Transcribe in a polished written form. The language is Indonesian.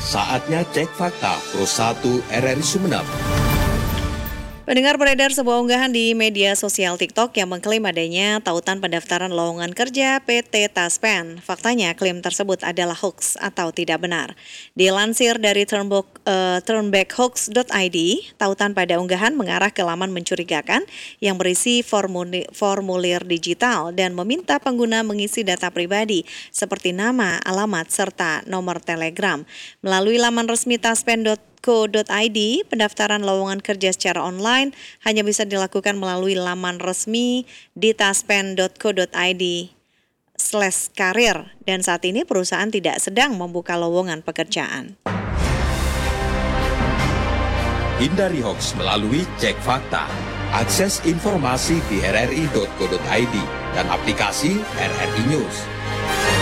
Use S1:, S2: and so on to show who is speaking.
S1: Saatnya cek fakta Pro 1 RRI Sumeneb.
S2: Pendengar, beredar sebuah unggahan di media sosial TikTok yang mengklaim adanya tautan pendaftaran lowongan kerja PT Taspen. Faktanya, klaim tersebut adalah hoax atau tidak benar. Dilansir dari turnbackhoax.id, tautan pada unggahan mengarah ke laman mencurigakan yang berisi formulir digital dan meminta pengguna mengisi data pribadi seperti nama, alamat, serta nomor telegram. Melalui laman resmi taspen.co.id, pendaftaran lowongan kerja secara online hanya bisa dilakukan melalui laman resmi di taspen.co.id/karir, dan saat ini perusahaan tidak sedang membuka lowongan pekerjaan.
S1: Hindari hoax melalui cek fakta. Akses informasi di rri.co.id dan aplikasi RRI News.